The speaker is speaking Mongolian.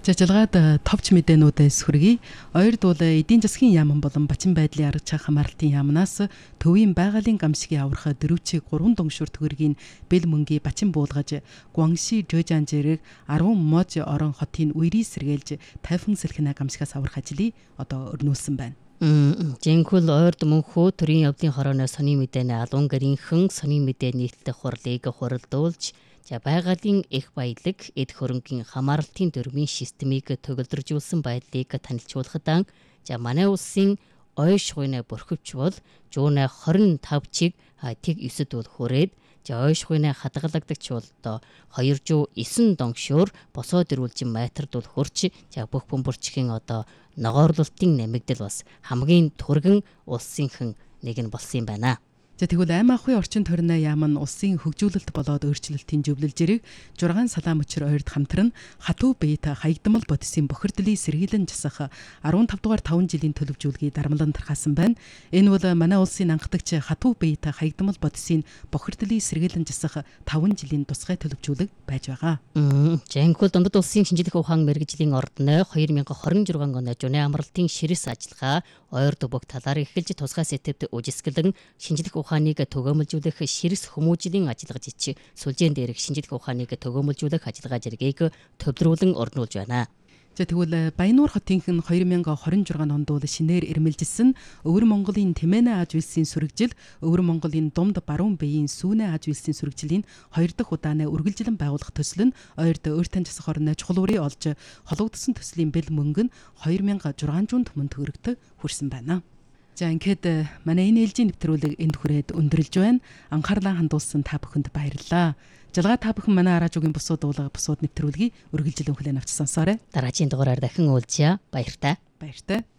Жажалгаад товч мэдээнүүдээс хүргэе. Ойрдуул эдийн засгийн яаман болон Бачин байдлын арга чах хамаарлтын яамнаас төвийн байгалийн гамшигын аврах дөрвчийг 3 донгшуур төгрөгийн бэл мөнгийг Бачин буулгаж Гуанши Жожан зэрэг 10 мож орон хотын үерийг сэргээлж тайфун сэлхэнэ гамшигаас аврах ажлыг одоо өрнүүлсэн байна. Жинхүүл ойрд мөнхөө төрийн явдлын хорооны сони мэдээний алуун гэрийнхэн сони мэдээ нийтлэх хурлыг хуралдуулж байгалийн их баялаг эд хөрөнгийн хамаарлтын дөрвийн системийг төгөлдржүүлсэн байдлыг танилцуулахад манай улсын ойш хуйна бүрхөвч бол жуунай 25 чиг тэг 9 дүүл хүрээд ойш хуйна хадгалагдагч бол 209 донгшуур босоод ирүүлжин метр дүүл хурч бүх бөмбөрчгийн ногоорлолтын нэмэгдэл бас хамгийн түргэн улсынхан нэг нь болсон юм байна. Тэгвэл аймаг ахуйн орчин тойрны яам нь улсын хөгжүүлэлт болоод өөрчлөлтийн зөвлөл жирийг 6 салаа мөчр ойрд хамтран хатуу бейт хаягдмал бодисын бохирдлыг сэргийлэн жасах 15 дугаар 5 жилийн төлөвжүүлгийг дарамлан тархаасан байна. Энэ бол манай улсын анхдагч хатуу бейт хаягдмал бодисын бохирдлыг сэргийлэн жасах 5 жилийн тусгай төлөвжүүлэг байж байгаа. Жинхүүл дундад улсын шинжлэх ухаан мэргэжлийн ордны 2026 оны жуны амралтын ширээс ажиллагаа ойрд бүх талаар эхэлж тусгай сэтэвт үжисгэлэн шинжлэх ухааныг төгөөмөлжүүлэх ширээс хүмүүжлийн ажиллагаж ичи сүлжээн дээрх шинжлэх ухааныг төгөөмөлжүүлэх ажиллагаа зэргийг төвлөрүүлэн орнуулж байна. Тэгвэл Баянуур хотынхан 2026 онд бол шинээр ирмэлжилсэн Өвөр Монголын Тэмээнэ Аж үйлсийн сүрэгжил, Өвөр Монголын Думд Баруун Бэйийн Сүүнэ Аж үйлсийн сүрэгжлийн 2 дахь удааны үргэлжилэн байгуулах төсөл нь ойрд өөртөө засах орны чухал үрийг олж хологдсон төслийн бэл мөнгө нь 2600 түмэн төгрөгт хүрсэн байна. Ингээд манай энэ ээлжийн нэвтрүүлэг энд хүрээд өндөрлж байна. Анхаарлаа хандуулсан та бүхэнд баярлалаа. Жалгаа та бүхэн манай Аражуугийн бусууд нэвтрүүлгийг үргэлжлэн хүлээн авч сонсоорой. Дараагийн дугаараар дахин уулзъя. Баяртай. Баяртай.